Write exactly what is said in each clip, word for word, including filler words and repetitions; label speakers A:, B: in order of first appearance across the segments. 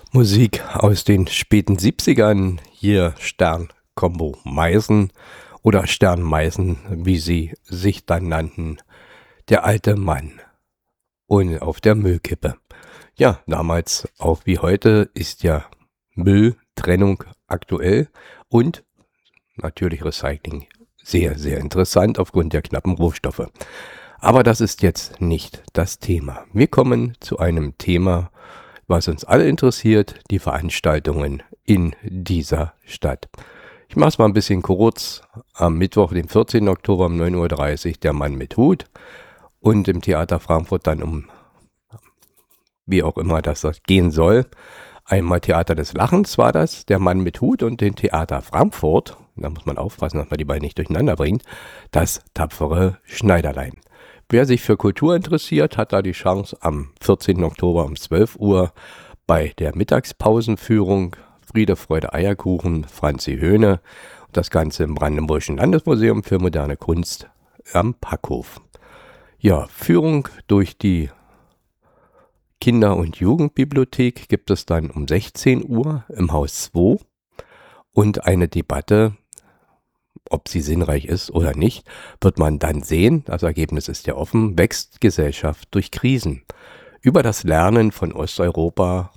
A: Musik aus den späten siebzigern, hier Stern-Combo Meisen oder Stern Meisen, wie sie sich dann nannten, der alte Mann und auf der Müllkippe. Ja, damals auch wie heute ist ja Mülltrennung aktuell und natürlich Recycling sehr, sehr interessant aufgrund der knappen Rohstoffe. Aber das ist jetzt nicht das Thema. Wir kommen zu einem Thema, was uns alle interessiert, die Veranstaltungen in dieser Stadt. Ich mache es mal ein bisschen kurz. Am Mittwoch, den vierzehnten Oktober um neun Uhr dreißig der Mann mit Hut und im Theater Frankfurt dann um, wie auch immer das gehen soll, einmal Theater des Lachens war das, der Mann mit Hut, und den Theater Frankfurt, da muss man aufpassen, dass man die beiden nicht durcheinander bringt, das tapfere Schneiderlein. Wer sich für Kultur interessiert, hat da die Chance am vierzehnten Oktober um zwölf Uhr bei der Mittagspausenführung Friede, Freude, Eierkuchen, Franzi Höhne, das Ganze im Brandenburgischen Landesmuseum für moderne Kunst am Packhof. Ja, Führung durch die Kinder- und Jugendbibliothek gibt es dann um sechzehn Uhr im Haus zwei und eine Debatte, ob sie sinnreich ist oder nicht, wird man dann sehen. Das Ergebnis ist ja offen. Wächst Gesellschaft durch Krisen? Über das Lernen von Osteuropa,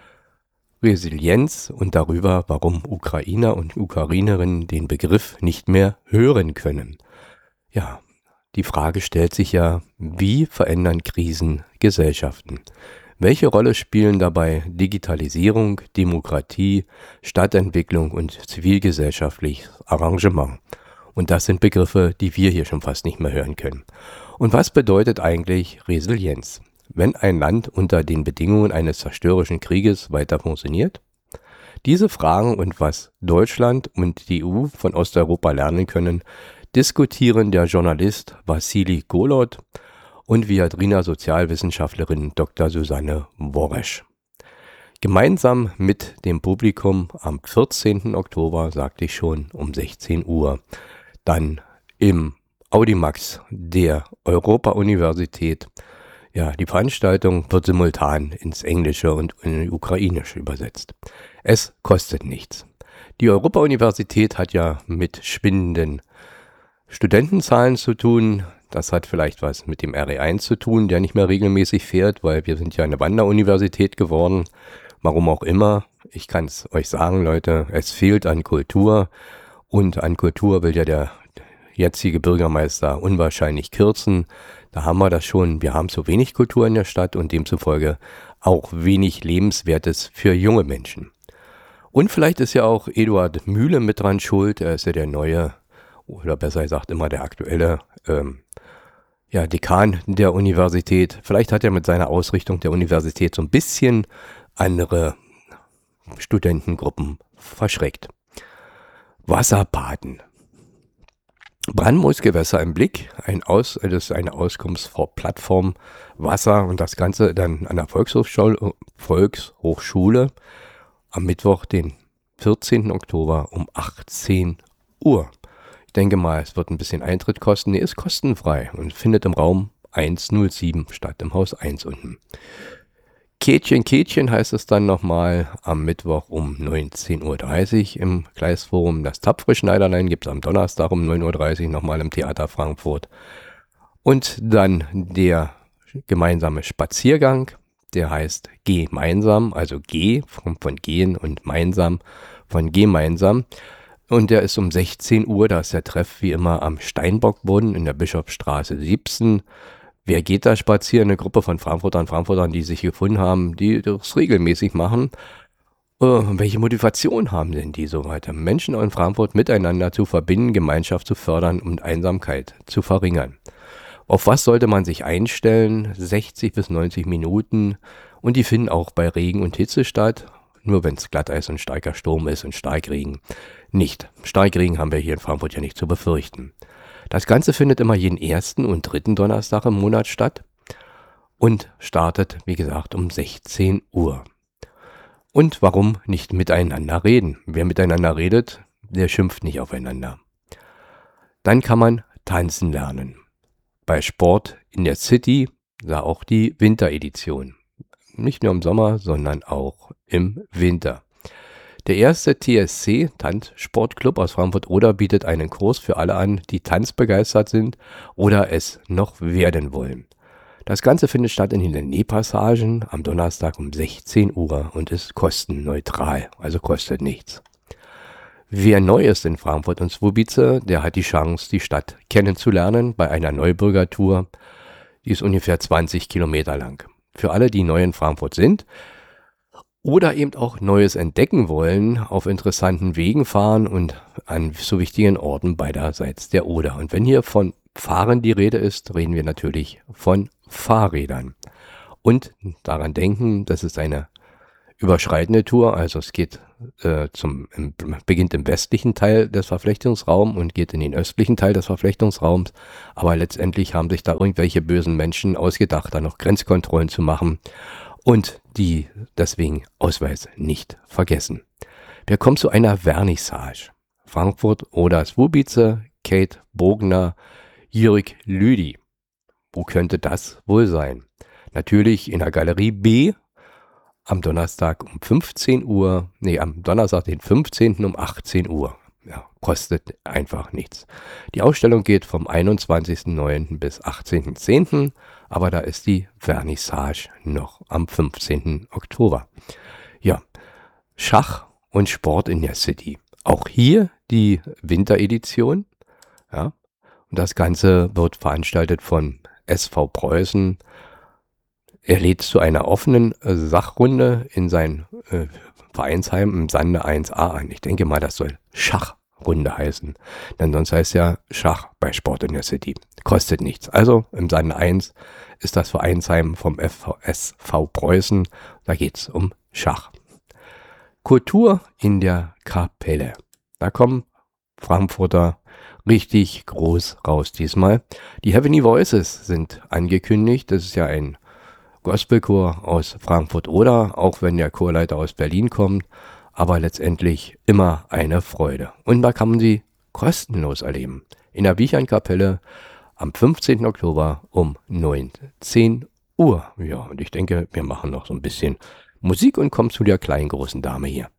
A: Resilienz und darüber, warum Ukrainer und Ukrainerinnen den Begriff nicht mehr hören können. Ja, die Frage stellt sich ja, wie verändern Krisen Gesellschaften? Welche Rolle spielen dabei Digitalisierung, Demokratie, Stadtentwicklung und zivilgesellschaftliches Arrangement? Und das sind Begriffe, die wir hier schon fast nicht mehr hören können. Und was bedeutet eigentlich Resilienz? Wenn ein Land unter den Bedingungen eines zerstörerischen Krieges weiter funktioniert? Diese Fragen und was Deutschland und die E U von Osteuropa lernen können, diskutieren der Journalist Wassili Golod und Viadrina Sozialwissenschaftlerin Doktor Susanne Woresch. Gemeinsam mit dem Publikum am vierzehnten Oktober, sagte ich schon, um sechzehn Uhr. Dann im Audimax der Europa-Universität. Ja, die Veranstaltung wird simultan ins Englische und in Ukrainische übersetzt. Es kostet nichts. Die Europa-Universität hat ja mit schwindenden Studentenzahlen zu tun. Das hat vielleicht was mit dem R E eins zu tun, der nicht mehr regelmäßig fährt, weil wir sind ja eine Wanderuniversität geworden. Warum auch immer. Ich kann es euch sagen, Leute, es fehlt an Kultur. Und an Kultur will ja der jetzige Bürgermeister unwahrscheinlich kürzen. Da haben wir das schon. Wir haben zu wenig Kultur in der Stadt und demzufolge auch wenig Lebenswertes für junge Menschen. Und vielleicht ist ja auch Eduard Mühle mit dran schuld. Er ist ja der neue, oder besser gesagt immer der aktuelle ähm, ja, Dekan der Universität. Vielleicht hat er mit seiner Ausrichtung der Universität so ein bisschen andere Studentengruppen verschreckt. Wasserbaden. Brandenburgs Gewässer im Blick, ein Aus, das ist eine Auskunftsplattform Wasser und das Ganze dann an der Volkshochschule, Volkshochschule am Mittwoch, den vierzehnten Oktober um achtzehn Uhr. Ich denke mal, es wird ein bisschen Eintritt kosten. Nee, ist kostenfrei und findet im Raum hundertsieben statt, im Haus eins unten. Kätchen, Kätchen heißt es dann nochmal am Mittwoch um neunzehn Uhr dreißig im Gleisforum. Das tapfere Schneiderlein gibt es am Donnerstag um neun Uhr dreißig nochmal im Theater Frankfurt. Und dann der gemeinsame Spaziergang, der heißt Gemeinsam, also G von, von Gehen und Gemeinsam von Gemeinsam. Und der ist um sechzehn Uhr, da ist der Treff wie immer am Steinbockboden in der Bischofsstraße siebzehn. Wer geht da spazieren? Eine Gruppe von Frankfurtern, Frankfurtern, die sich gefunden haben, die das regelmäßig machen. Äh, welche Motivation haben denn die so weiter? Menschen in Frankfurt miteinander zu verbinden, Gemeinschaft zu fördern und Einsamkeit zu verringern. Auf was sollte man sich einstellen? sechzig bis neunzig Minuten. Und die finden auch bei Regen und Hitze statt. Nur wenn es Glatteis und starker Sturm ist und Starkregen nicht. Starkregen haben wir hier in Frankfurt ja nicht zu befürchten. Das Ganze findet immer jeden ersten und dritten Donnerstag im Monat statt und startet, wie gesagt, um sechzehn Uhr. Und warum nicht miteinander reden? Wer miteinander redet, der schimpft nicht aufeinander. Dann kann man tanzen lernen. Bei Sport in der City, da auch die Winteredition. Nicht nur im Sommer, sondern auch im Winter. Der erste T S C, Tanzsportclub aus Frankfurt-Oder, bietet einen Kurs für alle an, die tanzbegeistert sind oder es noch werden wollen. Das Ganze findet statt in den Nähpassagen am Donnerstag um sechzehn Uhr und ist kostenneutral, also kostet nichts. Wer neu ist in Frankfurt und Słubice, der hat die Chance, die Stadt kennenzulernen bei einer Neubürgertour. Die ist ungefähr zwanzig Kilometer lang. Für alle, die neu in Frankfurt sind oder eben auch Neues entdecken wollen, auf interessanten Wegen fahren und an so wichtigen Orten beiderseits der Oder. Und wenn hier von Fahren die Rede ist, reden wir natürlich von Fahrrädern. Und daran denken, das ist eine überschreitende Tour, also es geht äh, zum, im, beginnt im westlichen Teil des Verflechtungsraums und geht in den östlichen Teil des Verflechtungsraums, aber letztendlich haben sich da irgendwelche bösen Menschen ausgedacht, da noch Grenzkontrollen zu machen und die deswegen Ausweis nicht vergessen. Wir kommen zu einer Vernissage. Frankfurt oder Słubice, Kate Bogner, Jörg Lüdi. Wo könnte das wohl sein? Natürlich in der Galerie B am Donnerstag um fünfzehn Uhr, nee, am Donnerstag den fünfzehnten um achtzehn Uhr. Ja, kostet einfach nichts. Die Ausstellung geht vom einundzwanzigsten neunten bis achtzehnten zehnten, aber da ist die Vernissage noch am fünfzehnten Oktober. Ja, Schach und Sport in der City. Auch hier die Winteredition. Ja, und das Ganze wird veranstaltet von S V Preußen. Er lädt zu einer offenen äh, Sachrunde in sein äh, Vereinsheim im Sande eins a ein. Ich denke mal, das soll Schachrunde heißen. Denn sonst heißt ja Schach bei Sport in der City. Kostet nichts. Also im Sande eins ist das Vereinsheim vom S V Preußen. Da geht es um Schach. Kultur in der Kapelle. Da kommen Frankfurter richtig groß raus diesmal. Die Heavenly Voices sind angekündigt. Das ist ja ein Gospelchor aus Frankfurt-Oder, auch wenn der Chorleiter aus Berlin kommt, aber letztendlich immer eine Freude. Und da kann man sie kostenlos erleben. In der Wiechern-Kapelle am fünfzehnten Oktober um neunzehn Uhr. Ja, und ich denke, wir machen noch so ein bisschen Musik und kommen zu der kleinen großen Dame hier.